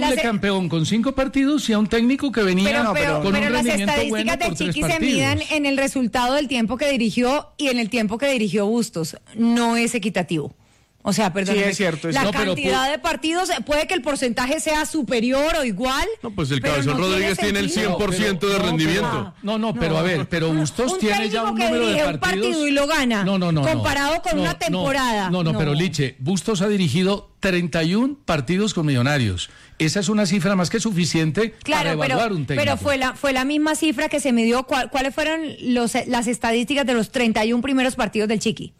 triple campeón con 5 partidos y a un técnico que venía con un rendimiento bueno por 3 partidos. Las estadísticas de Chiqui se miden en el resultado del tiempo que dirigió y en el tiempo que dirigió Bustos. No es equitativo. O sea, perdón. Sí, es cierto. La cantidad de partidos, puede que el porcentaje sea superior o igual. No, pues el Cabezón Rodríguez tiene el 100% de rendimiento. Pero a ver, pero Bustos tiene ya un número de partidos. Un partido y lo gana. Comparado con una temporada. Pero Liche, Bustos ha dirigido 31 partidos con Millonarios. Esa es una cifra más que suficiente para evaluar un técnico. Pero fue la misma cifra que se midió. ¿Cuáles fueron las estadísticas de los 31 primeros partidos del Chiqui?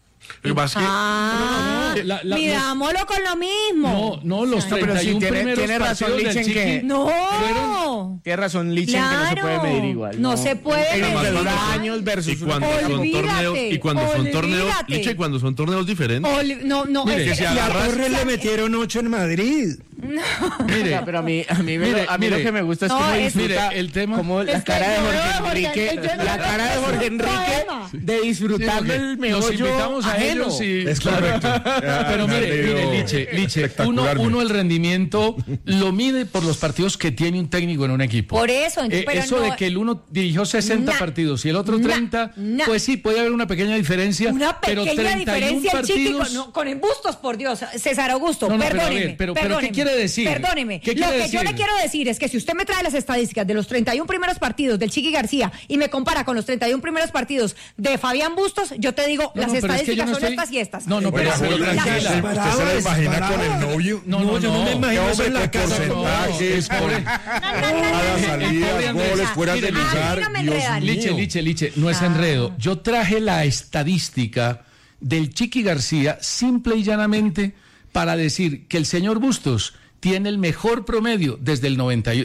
Midámoslo con lo mismo. No, los 31 primeros tiene razón Lichen que tiene razón Lichen que no se puede medir igual. No se puede medir años versus y cuando son torneos, Liche, cuando son torneos diferentes. Mire, y a Torres le metieron 8 en Madrid. Mire, pero a mí lo que me gusta es que me disfruta el tema, como la cara de Jorge Enrique de disfrutando el meollo ajeno. Es correcto. Pero mire, Liche, uno el rendimiento lo mide por los partidos que tiene un técnico en un equipo. Por eso, eso de que el uno dirigió 60 partidos y el otro 30, pues sí, puede haber una pequeña diferencia. Una pequeña pero 31 diferencia, partidos. con el Bustos, por Dios, César Augusto, perdóneme. Pero ¿qué quiere decir? Perdóneme. Lo que yo le quiero decir es que si usted me trae las estadísticas de los 31 primeros partidos del Chiqui García y me compara con los 31 primeros partidos de Fabián Bustos, yo te digo, las estadísticas son estas y estas. Pero ¿Usted se la imagina con el novio? No, yo no me imagino eso en la casa. Porcentajes, a las salidas, goles, fuera de lugar. Liche, no es enredo. Yo traje la estadística del Chiqui García simple y llanamente para decir que el señor Bustos tiene el mejor promedio desde el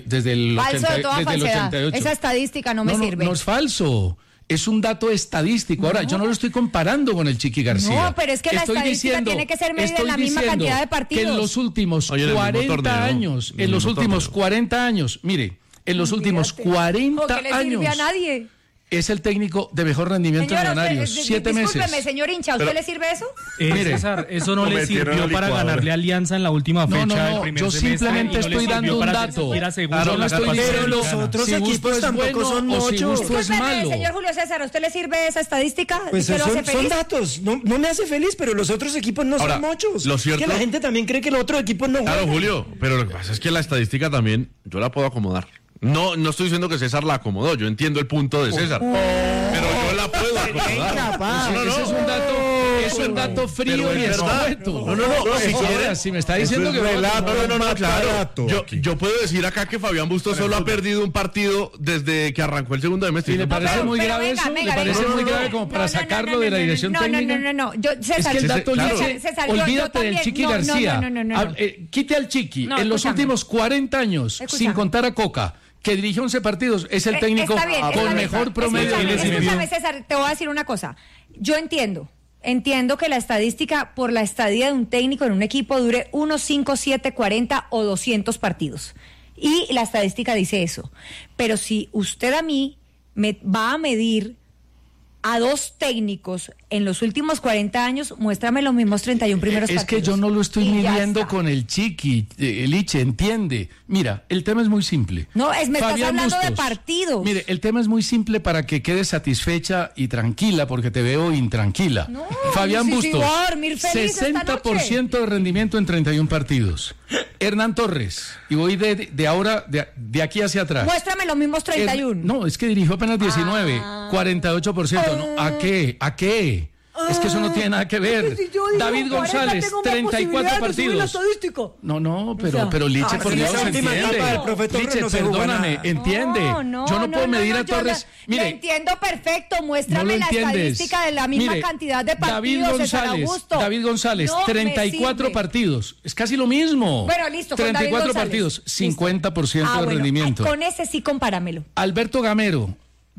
88. Esa estadística no me sirve. No es falso. Es un dato estadístico. Ahora, yo no lo estoy comparando con el Chiqui García. No, pero es que la estadística tiene que ser medida en la misma cantidad de partidos. Que en los últimos 40 años, en los últimos 40 años, mire, en los últimos 40 años. No le sirve a nadie. Es el técnico de mejor rendimiento en Millonarios. 7 meses. Discúlpeme, señor hincha, ¿a usted le sirve eso? César, eso no le sirvió para ganarle Alianza en la última fecha del primer semestre. Yo simplemente estoy dando un dato. Yo no estoy diciendo los otros equipos tampoco son muchos. Discúlpeme, señor Julio César, ¿a usted le sirve esa estadística? Pues son datos. No me hace feliz, pero los otros equipos no son muchos. Lo cierto, es que la gente también cree que los otros equipos no juegan. Claro, Julio, pero lo que pasa es que la estadística también yo la puedo acomodar. No estoy diciendo que César la acomodó, yo entiendo el punto de César, pero yo la puedo acomodar. Ese es un dato frío y escueto. Si me está diciendo que claro. Yo puedo decir acá que Fabián Bustos solo ha perdido un partido desde que arrancó el segundo semestre. ¿Y le parece muy grave eso? ¿Le parece muy grave como para sacarlo de la dirección técnica? No. Es que el dato dice, olvídate del Chiqui García. Quite al Chiqui. En los últimos 40 años, sin contar a Coca, que dirige 11 partidos, es el técnico con mejor promedio. Escúchame, César, te voy a decir una cosa. Yo entiendo que la estadística por la estadía de un técnico en un equipo dure 1, 5, 7, 40 o 200 partidos. Y la estadística dice eso. Pero si usted a mí me va a medir a 2 técnicos en los últimos 40 años, muéstrame los mismos 31 primeros partidos. Es que yo no lo estoy midiendo con el Chiqui, Liche, entiende. Mira, el tema es muy simple. No, me estás hablando de partidos. Mire, el tema es muy simple para que quedes satisfecha y tranquila, porque te veo intranquila. No, Fabián Bustos, voy a dormir feliz 60% de rendimiento en 31 partidos. Hernán Torres, y voy de aquí hacia atrás. Muéstrame los mismos 31. No, es que dirigió apenas 19, 48%. No, ¿a qué? Es que eso no tiene nada que ver. David González, 34 partidos. No, pero Liche, por Dios, entiende. Liche, perdóname, entiende. Yo no puedo medir a Torres. Mire, lo entiendo perfecto. Muéstrame la estadística de la misma cantidad de partidos. David González, 34 partidos. Es casi lo mismo. Bueno, listo. 34 partidos, 50% de rendimiento. Con ese sí compáramelo. Alberto Gamero,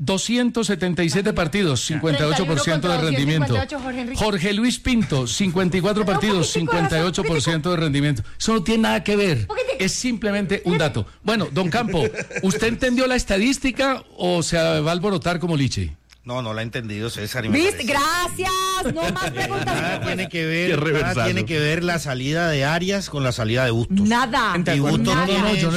277 partidos, 58% de rendimiento. Jorge Luis Pinto, 54 partidos, 58% de rendimiento. Eso no tiene nada que ver, es simplemente un dato. Bueno, don Campo, ¿usted entendió la estadística o se va a alborotar como Liche? No la he entendido, César. ¿Viste? Gracias. No más preguntas. Nada tiene que ver la salida de Arias con la salida de Bustos. Nada. Y Bustos tiene